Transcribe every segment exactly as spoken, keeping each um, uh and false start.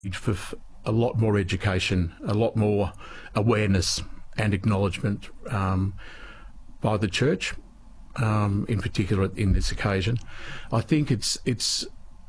for a lot more education, a lot more awareness and acknowledgement um, by the church, um, in particular in this occasion. I think it's it's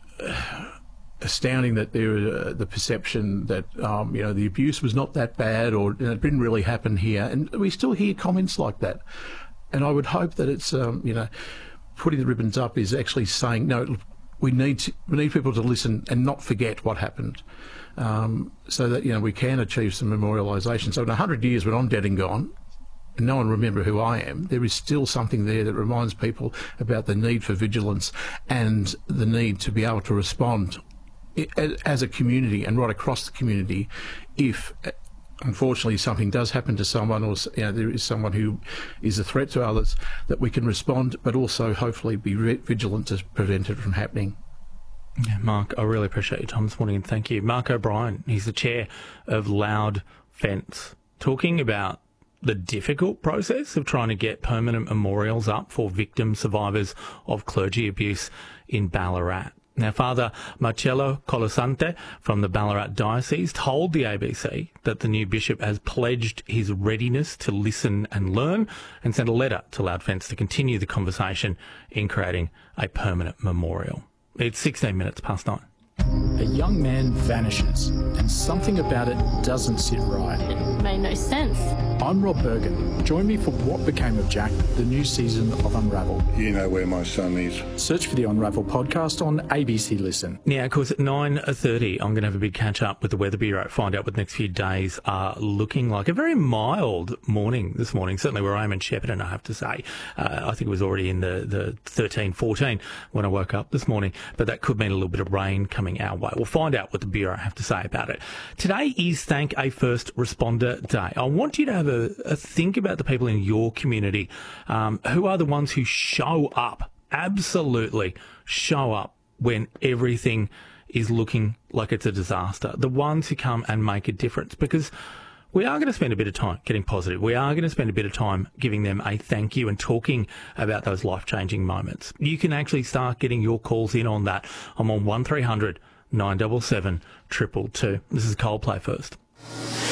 astounding that there uh, the perception that um, you know the abuse was not that bad, or you know, it didn't really happen here, and we still hear comments like that. And I would hope that it's um, you know putting the ribbons up is actually saying no. We need to, we need people to listen and not forget what happened, um, so that you know we can achieve some memorialisation. So in a hundred years, when I'm dead and gone, and no one remember who I am, there is still something there that reminds people about the need for vigilance and the need to be able to respond as a community and right across the community if, unfortunately, something does happen to someone, or you know, there is someone who is a threat to others, that we can respond, but also hopefully be vigilant to prevent it from happening. Yeah, Mark, I really appreciate your time this morning, and thank you. Mark O'Brien, he's the chair of Loud Fence, talking about the difficult process of trying to get permanent memorials up for victim survivors of clergy abuse in Ballarat. Now, Father Marcello Colasanti from the Ballarat Diocese told the A B C that the new bishop has pledged his readiness to listen and learn, and sent a letter to Loud Fence to continue the conversation in creating a permanent memorial. It's sixteen minutes past nine. A young man vanishes, and something about it doesn't sit right. It made no sense. I'm Rob Bergen. Join me for What Became of Jack, the new season of Unravel. You know where my son is. Search for the Unravel podcast on A B C Listen. Yeah, of course, at nine thirty, I'm going to have a big catch-up with the Weather Bureau, find out what the next few days are looking like. A very mild morning this morning, certainly where I am in Shepparton, I have to say. Uh, I think it was already in the, the thirteen, fourteen when I woke up this morning, but that could mean a little bit of rain coming our way. We'll find out what the Bureau have to say about it. Today is Thank a First Responder Day. I want you to have a, a think about the people in your community um, who are the ones who show up, absolutely show up when everything is looking like it's a disaster. The ones who come and make a difference, because we are going to spend a bit of time getting positive. We are going to spend a bit of time giving them a thank you and talking about those life-changing moments. You can actually start getting your calls in on that. I'm on one three hundred nine seven seven two two two. This is Coldplay first.